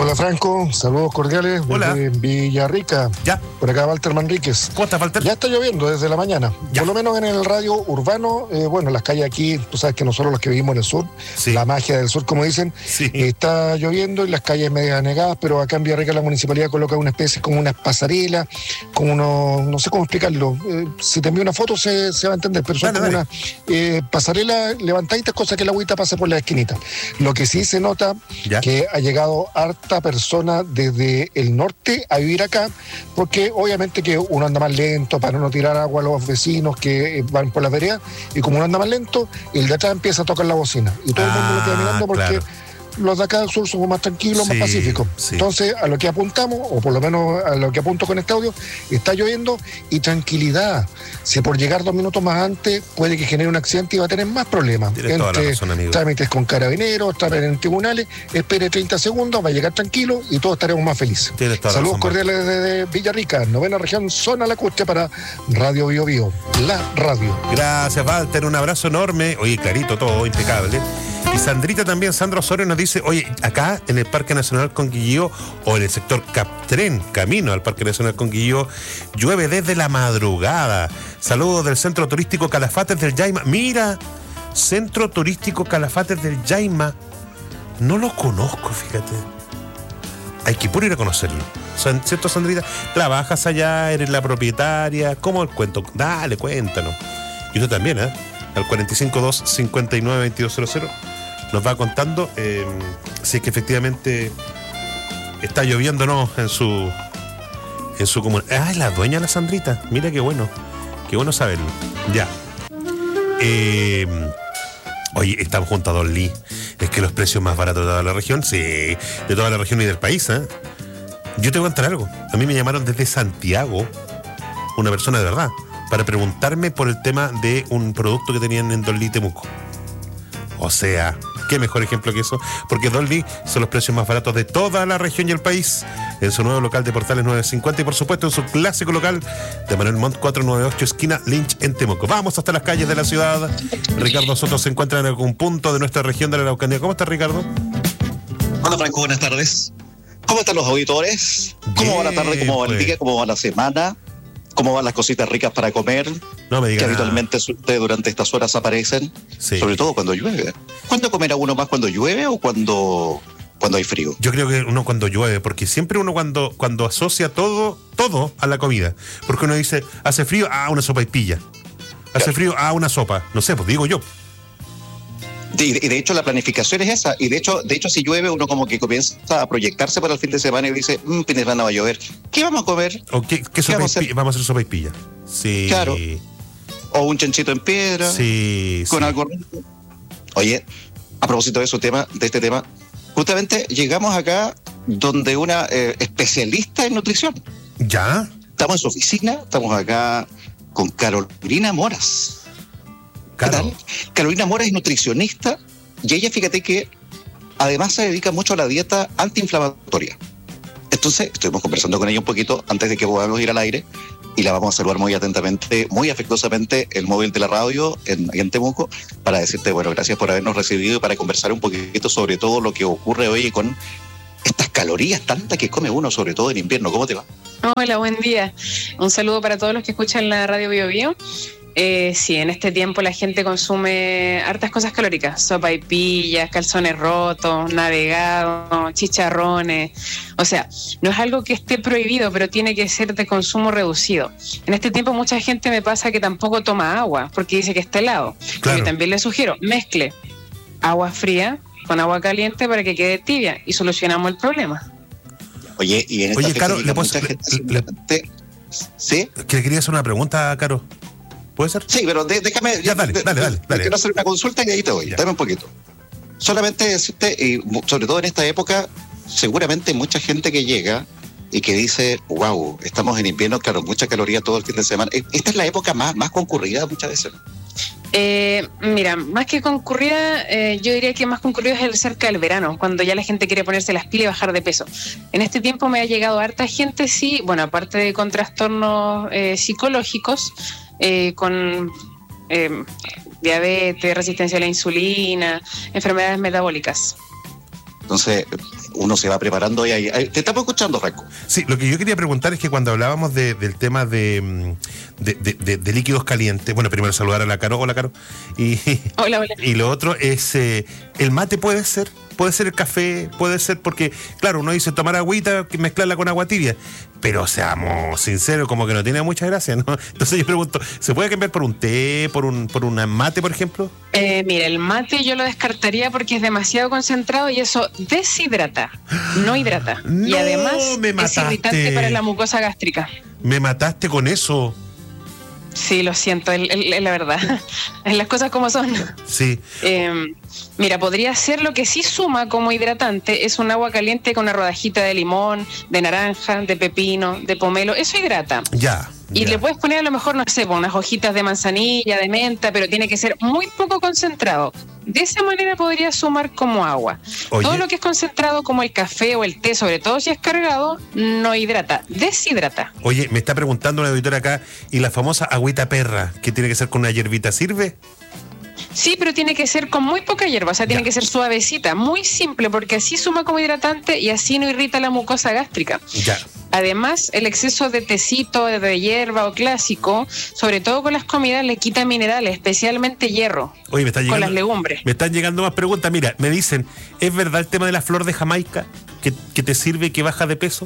Hola Franco, saludos cordiales desde Villarrica. Ya. Por acá Walter Manríquez. ¿Cómo estás, Walter? Ya está lloviendo desde la mañana. Ya. Por lo menos en el radio urbano, en las calles aquí, tú sabes que nosotros los que vivimos en el sur, Sí. la magia del sur, como dicen, Sí. está lloviendo y las calles medio anegadas, pero acá en Villarrica la municipalidad coloca una especie como una pasarela, como no sé cómo explicarlo. Si te envío una foto se va a entender, pero son Dale, como dale. una pasarela levantadita, cosa que la agüita pase por la esquinita. Lo que sí se nota Ya. que ha llegado harta persona desde el norte a vivir acá, porque obviamente que uno anda más lento para no tirar agua a los vecinos que van por la vereda, y como uno anda más lento, el de atrás empieza a tocar la bocina. Y todo el mundo lo queda mirando porque claro. los de acá del sur somos más tranquilos, Sí, más pacíficos. sí. Entonces, a lo que apuntamos, o por lo menos a lo que apunto con este audio, está lloviendo y tranquilidad. Si por llegar 2 minutos más antes puede que genere un accidente y va a tener más problemas. Tienes toda la razón, amigo. Trámites con carabineros, trámites en tribunales, espere 30 segundos, va a llegar tranquilo y todos estaremos más felices. Tienes toda la Saludos razón, cordiales desde Villarrica, 9ª región, zona lacustre para Radio Bio Bio, la radio. Gracias, Walter. Un abrazo enorme. Oye, clarito todo, impecable. Y Sandrita también, Sandra Osorio nos dice, oye, acá en el Parque Nacional Conquillío o en el sector Captren, camino al Parque Nacional Conquillío, llueve desde la madrugada. Saludos del Centro Turístico Calafates del Yaima. Mira, Centro Turístico Calafates del Yaima. No lo conozco, fíjate. Hay que ir a conocerlo. ¿Cierto, Sandrita? ¿Trabajas allá? ¿Eres la propietaria? ¿Cómo el cuento? Dale, cuéntanos. Y usted también, ¿eh? Al 452-592200 nos va contando si es que efectivamente está lloviendo o no en su comuna. Ah, es la dueña la Sandrita. Mira qué bueno saberlo. Ya. Oye, estamos junto a Don Lee. Es que los precios más baratos de toda la región, sí, de toda la región y del país, ¿eh? Yo te voy a contar algo. A mí me llamaron desde Santiago, una persona de verdad, para preguntarme por el tema de un producto que tenían en Don Lee Temuco. O sea, qué mejor ejemplo que eso, porque Don Lee son los precios más baratos de toda la región y el país, en su nuevo local de Portales 950 y por supuesto en su clásico local de Manuel Montt 498, esquina Lynch en Temuco. Vamos hasta las calles de la ciudad. Ricardo Soto se encuentra en algún punto de nuestra región de la Araucanía. ¿Cómo está, Ricardo? Hola Franco, buenas tardes. ¿Cómo están los auditores? ¿Cómo va la tarde? ¿Cómo va el día? ¿Cómo va la semana? ¿Cómo van las cositas ricas para comer? No me digas que nada. habitualmente durante estas horas aparecen, Sí. sobre todo cuando llueve. ¿Cuándo comerá uno más, cuando llueve o cuando hay frío? Yo creo que uno cuando llueve, porque siempre uno cuando asocia todo a la comida. Porque uno dice, hace frío, una sopa y pilla. Hace Claro. frío, una sopa. No sé, pues digo yo. Y de hecho la planificación es esa. Y de hecho si llueve uno como que comienza a proyectarse para el fin de semana y dice, fin de semana va a llover. ¿Qué vamos a comer? ¿O qué sopa vamos a hacer? vamos a hacer sopa y pilla? Sí. Claro. O un chanchito en piedra. Sí. Con sí. algo rico. Oye, a propósito de este tema, justamente llegamos acá donde una especialista en nutrición. ¿Ya? Estamos en su oficina, estamos acá con Carolina Moras. ¿Qué Claro. tal? Carolina Moras es nutricionista y ella, fíjate que además se dedica mucho a la dieta antiinflamatoria. Entonces, estuvimos conversando con ella un poquito antes de que podamos ir al aire y la vamos a saludar muy atentamente, muy afectuosamente, el móvil de la radio en Temuco, para decirte, bueno, gracias por habernos recibido y para conversar un poquito sobre todo lo que ocurre hoy con estas calorías tantas que come uno, sobre todo en invierno. ¿Cómo te va? Hola, buen día. Un saludo para todos los que escuchan la radio Bio Bio. Sí, en este tiempo la gente consume hartas cosas calóricas, sopa y pillas, calzones rotos, navegado, chicharrones. O sea, no es algo que esté prohibido, pero tiene que ser de consumo reducido. En este tiempo mucha gente me pasa que tampoco toma agua, porque dice que está helado. Claro. Yo también le sugiero, mezcle agua fría con agua caliente para que quede tibia y solucionamos el problema. Oye, y en esta Oye, fecha Caro, llega ¿le puedo- mucha gente le- simplemente- ¿Sí? Que le quería hacer una pregunta, Caro. ¿Puede ser? Sí, pero déjame. Ya, dale. Quiero hacer una consulta y ahí te voy. Ya. Dame un poquito. Solamente decirte, y sobre todo en esta época, seguramente mucha gente que llega y que dice, wow, estamos en invierno, claro, mucha caloría todo el fin de semana. Esta es la época más concurrida muchas veces. Mira, más que concurrida, yo diría que más concurrido es el cerca del verano, cuando ya la gente quiere ponerse las pilas y bajar de peso. En este tiempo me ha llegado harta gente, sí, bueno, aparte con trastornos psicológicos, con diabetes, resistencia a la insulina, enfermedades metabólicas. Entonces, uno se va preparando y ahí. Te estamos escuchando, Franco. Sí, lo que yo quería preguntar es que cuando hablábamos del tema de líquidos calientes, bueno, primero saludar a la Caro. Hola, Caro. Hola. Y lo otro es, el mate puede ser el café, puede ser porque, claro, uno dice tomar agüita, mezclarla con agua tibia, pero seamos sinceros, como que no tiene mucha gracia, ¿no? Entonces yo pregunto, ¿se puede cambiar por un té, por un mate, por ejemplo? Mira, el mate yo lo descartaría porque es demasiado concentrado y eso deshidrata, no hidrata. No, y además me mataste. es irritante para la mucosa gástrica. Me mataste con eso. Sí, lo siento, es la verdad. Es las cosas como son. Sí. Mira, podría ser lo que sí suma como hidratante, es un agua caliente con una rodajita de limón, de naranja, de pepino, de pomelo. Eso hidrata. Ya. Y le puedes poner a lo mejor, no sé, unas hojitas de manzanilla, de menta, pero tiene que ser muy poco concentrado. De esa manera podría sumar como agua. Oye. Todo lo que es concentrado como el café o el té, sobre todo si es cargado, no hidrata, deshidrata. Oye, me está preguntando una auditora acá, ¿y la famosa agüita perra, que tiene que ser con una hierbita, sirve? Sí, pero tiene que ser con muy poca hierba, o sea, tiene que ser suavecita, muy simple, porque así suma como hidratante y así no irrita la mucosa gástrica. Ya. Además, el exceso de tecito, de hierba o clásico, sobre todo con las comidas, le quita minerales, especialmente hierro. Oye, me están llegando, con las legumbres. Me están llegando más preguntas. Mira, me dicen, ¿es verdad el tema de la flor de Jamaica? ¿Que te sirve y que baja de peso?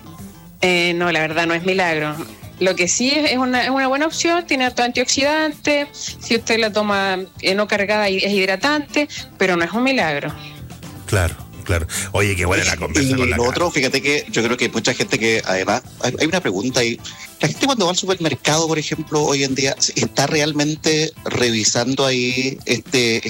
No, la verdad no es milagro. Lo que sí es una buena opción, tiene harto antioxidante, si usted la toma no cargada es hidratante, pero no es un milagro. Claro. Oye, qué buena la conversa con la lo Caro. otro, fíjate que yo creo que hay mucha gente que además, hay una pregunta ahí. La gente cuando va al supermercado, por ejemplo, hoy en día, ¿está realmente revisando ahí este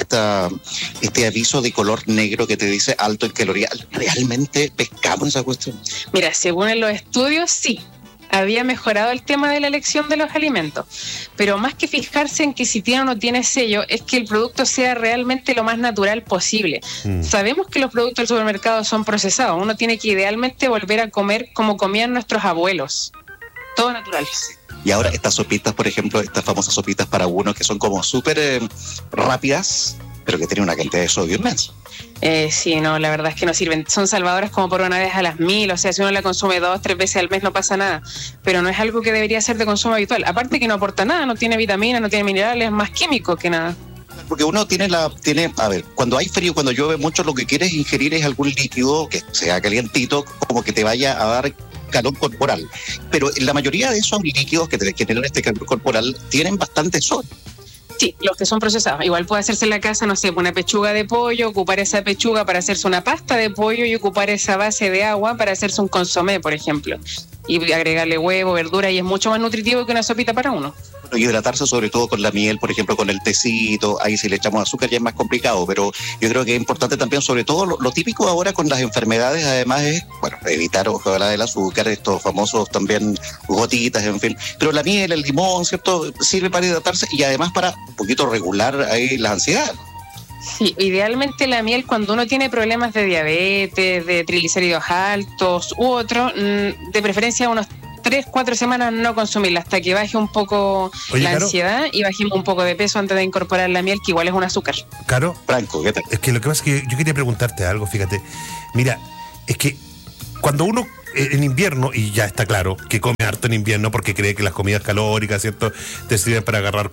aviso de color negro que te dice alto en calorías? ¿Realmente pescamos esa cuestión? Mira, según los estudios, sí. Había mejorado el tema de la elección de los alimentos, pero más que fijarse en que si tiene o no tiene sello, es que el producto sea realmente lo más natural posible. Sabemos que los productos del supermercado son procesados, uno tiene que idealmente volver a comer como comían nuestros abuelos, todo natural. Y ahora estas sopitas, por ejemplo, estas famosas sopitas para uno que son como súper rápidas, pero que tienen una cantidad de sodio inmensa. Sí, no, la verdad es que no sirven. Son salvadoras como por una vez a las 1000, o sea, si uno la consume 2-3 veces al mes no pasa nada, pero no es algo que debería ser de consumo habitual. Aparte que no aporta nada, no tiene vitaminas, no tiene minerales, es más químico que nada. Porque uno a ver, cuando hay frío, cuando llueve mucho, lo que quieres ingerir es algún líquido que sea calientito, como que te vaya a dar calor corporal. Pero la mayoría de esos líquidos que te generan este calor corporal tienen bastante sol. Sí, los que son procesados. Igual puede hacerse en la casa, no sé, una pechuga de pollo, ocupar esa pechuga para hacerse una pasta de pollo y ocupar esa base de agua para hacerse un consomé, por ejemplo. Y agregarle huevo, verdura, y es mucho más nutritivo que una sopita para uno. Hidratarse sobre todo con la miel, por ejemplo, con el tecito, ahí si le echamos azúcar ya es más complicado, pero yo creo que es importante también, sobre todo lo típico ahora con las enfermedades, además es, bueno, evitar ojalá el azúcar, estos famosos también gotitas, en fin, pero la miel, el limón, ¿cierto? Sirve para hidratarse y además para un poquito regular ahí la ansiedad. Sí, idealmente la miel cuando uno tiene problemas de diabetes, de triglicéridos altos u otro, de preferencia unos 3-4 semanas no consumirla hasta que baje un poco la ansiedad y bajemos un poco de peso antes de incorporar la miel, que igual es un azúcar. Caro, Franco, ¿qué tal? es que lo que pasa es que yo quería preguntarte algo, fíjate. Mira, es que cuando uno en invierno, y ya está claro que come harto en invierno porque cree que las comidas calóricas, ¿cierto?, te sirven para agarrar,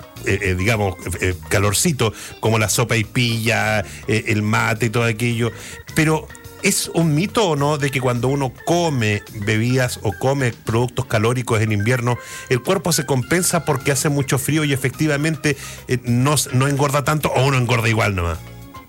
calorcito, como la sopa y pilla, el mate y todo aquello, pero ¿es un mito o no de que cuando uno come bebidas o come productos calóricos en invierno, el cuerpo se compensa porque hace mucho frío y efectivamente no engorda tanto o uno engorda igual nomás?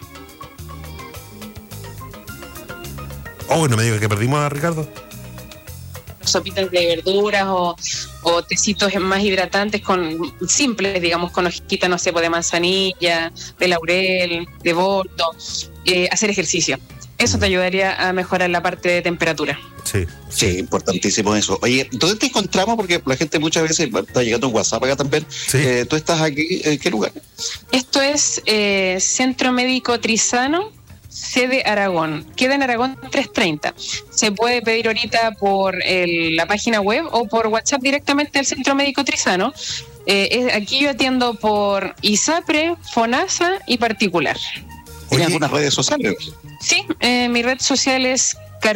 Oh, no me digas que perdimos a Ricardo. Sopitas de verduras o tecitos más hidratantes simples, digamos, con hojitas, no sé, de manzanilla, de laurel, de boldo, hacer ejercicio. Eso te ayudaría a mejorar la parte de temperatura. Sí, importantísimo eso. Oye, ¿dónde te encontramos? Porque la gente muchas veces está llegando un WhatsApp acá también. Sí. ¿Tú estás aquí? ¿En qué lugar? Esto es Centro Médico Trizano, sede Aragón. Queda en Aragón 330. Se puede pedir ahorita por la página web o por WhatsApp directamente al Centro Médico Trizano. Aquí yo atiendo por ISAPRE, FONASA y particular. ¿Tiene algunas redes sociales? Sí, mi red social es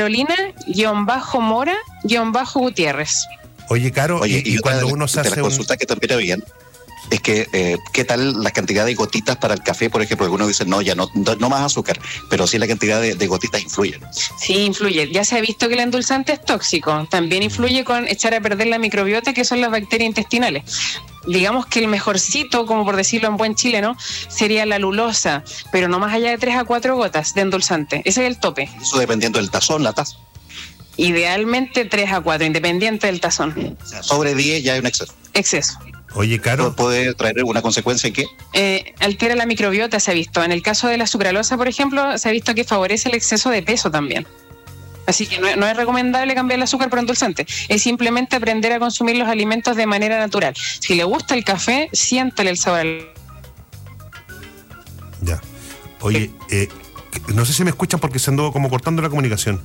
Carolina-Mora-Gutiérrez. Oye, Caro, y cuando uno se hace la consulta que también habían es que, ¿qué tal la cantidad de gotitas para el café? Por ejemplo, algunos dicen, no, ya no más azúcar, pero sí la cantidad de gotitas influye. Sí, influye. Ya se ha visto que el endulzante es tóxico. También influye con echar a perder la microbiota, que son las bacterias intestinales. Digamos que el mejorcito, como por decirlo en buen chileno, sería la lulosa, pero no más allá de 3 a 4 gotas de endulzante. Ese es el tope. Eso dependiendo del tazón, la taza. Idealmente 3 a 4, independiente del tazón. O sea, sobre 10 ya hay un exceso. Exceso. Oye, Caro, ¿puede traer una consecuencia en qué? Altera la microbiota, se ha visto. En el caso de la sucralosa, por ejemplo, se ha visto que favorece el exceso de peso también. Así que no es recomendable cambiar el azúcar por endulzante. Es simplemente aprender a consumir los alimentos de manera natural. Si le gusta el café, siéntale el sabor al... Ya. Oye, no sé si me escuchan porque se anduvo como cortando la comunicación.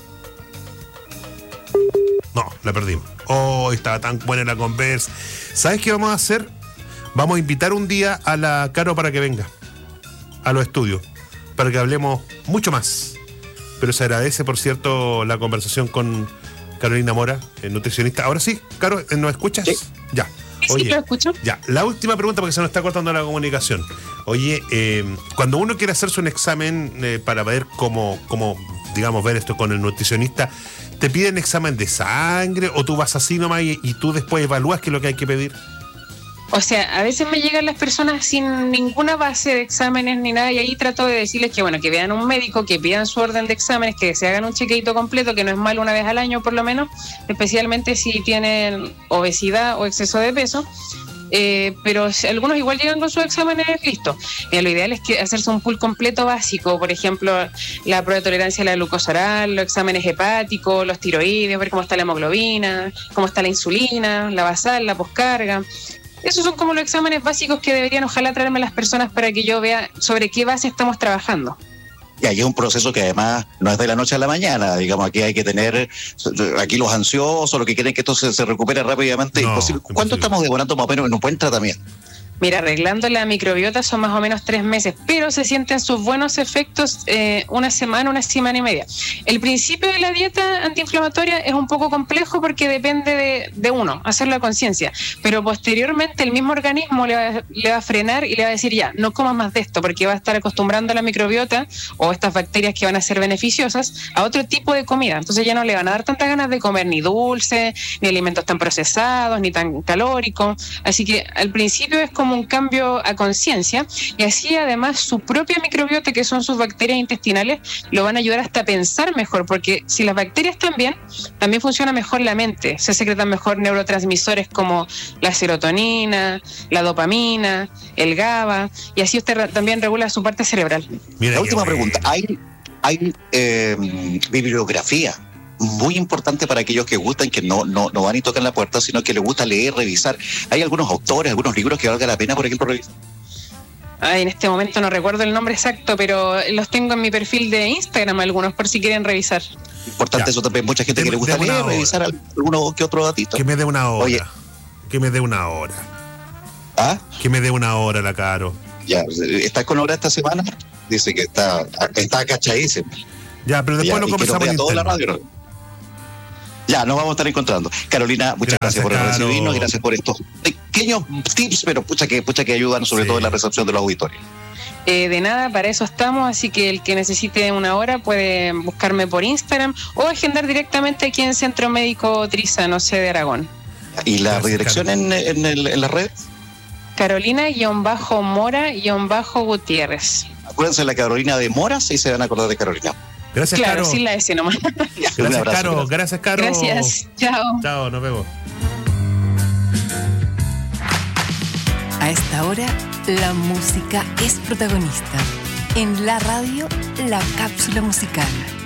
No, la perdimos. Oh, estaba tan buena la conversa. ¿Sabes qué vamos a hacer? Vamos a invitar un día a la Caro para que venga a los estudios, para que hablemos mucho más. Pero se agradece, por cierto, la conversación con Carolina Mora, nutricionista. Ahora sí, Caro, ¿nos escuchas? Sí. Ya. Oye, sí, lo escucho. Ya, la última pregunta porque se nos está cortando la comunicación. Oye, cuando uno quiere hacerse un examen para ver cómo, digamos, ver esto con el nutricionista, ¿te piden examen de sangre o tú vas así nomás y tú después evalúas qué es lo que hay que pedir? O sea, a veces me llegan las personas sin ninguna base de exámenes ni nada y ahí trato de decirles que, bueno, que vean un médico, que pidan su orden de exámenes, que se hagan un chequeito completo, que no es malo una vez al año por lo menos, especialmente si tienen obesidad o exceso de peso. Pero algunos igual llegan con sus exámenes listos. Lo ideal es que hacerse un pool completo básico, por ejemplo, la prueba de tolerancia a la glucosa oral, los exámenes hepáticos, los tiroides, ver cómo está la hemoglobina, cómo está la insulina, la basal, la poscarga. Esos son como los exámenes básicos que deberían ojalá traerme las personas para que yo vea sobre qué base estamos trabajando. Y ahí es un proceso que además no es de la noche a la mañana, digamos, aquí hay que tener, aquí los ansiosos, los que quieren que esto se recupere rápidamente. No, imposible. ¿Cuánto estamos demorando más o menos en un buen tratamiento? Mira, arreglando la microbiota son más o menos 3 meses, pero se sienten sus buenos efectos una semana y media. El principio de la dieta antiinflamatoria es un poco complejo porque depende de uno, hacerlo a conciencia, pero posteriormente el mismo organismo le va a frenar y le va a decir ya, no comas más de esto, porque va a estar acostumbrando a la microbiota o estas bacterias que van a ser beneficiosas a otro tipo de comida. Entonces ya no le van a dar tantas ganas de comer ni dulce, ni alimentos tan procesados, ni tan calóricos. Así que al principio es como un cambio a conciencia y así además su propia microbiota, que son sus bacterias intestinales, lo van a ayudar hasta a pensar mejor, porque si las bacterias están bien, también funciona mejor la mente, se secretan mejor neurotransmisores como la serotonina, la dopamina, el GABA, y así usted también regula su parte cerebral. Mira, la última pregunta, ¿hay bibliografía muy importante para aquellos que gustan, que no van y tocan la puerta, sino que les gusta leer, revisar? ¿Hay algunos autores, algunos libros que valga la pena, por ejemplo, revisar? En este momento no recuerdo el nombre exacto, pero los tengo en mi perfil de Instagram algunos, por si quieren revisar. Importante eso también, mucha gente que le gusta leer, revisar alguno que otro datito. Que me dé una hora. Oye. Que me dé una hora. ¿Ah? Que me dé una hora la Caro. Ya, ¿estás con hora esta semana? Dice que está cachadísimo. Ya, pero después lo conversamos en interno. Ya, nos vamos a estar encontrando. Carolina, muchas gracias por recibirnos, gracias por estos pequeños tips, pero pucha que ayudan sobre todo en la recepción de los auditorios. De nada, para eso estamos, así que el que necesite una hora puede buscarme por Instagram o agendar directamente aquí en Centro Médico Trizano, sede Aragón. ¿Y la redirección en las redes? Carolina-Mora-Gutiérrez. Acuérdense la Carolina de Moras y se van a acordar de Carolina. Gracias, claro, Caro. sin la S nomás. Gracias, Caro. Gracias, Caro. Gracias. Chao. Chao, nos vemos. A esta hora, la música es protagonista. En la radio, la cápsula musical.